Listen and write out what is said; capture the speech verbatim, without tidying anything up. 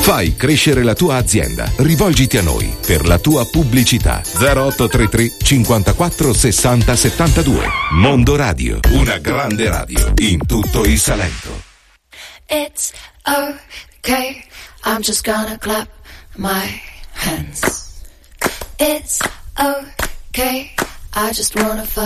Fai crescere la tua azienda. Rivolgiti a noi per la tua pubblicità. zero otto tre tre cinquantaquattro sessanta settantadue. Mondo Radio, una grande radio in tutto il Salento. It's okay, I'm just gonna clap my hands. It's okay, I just wanna fuck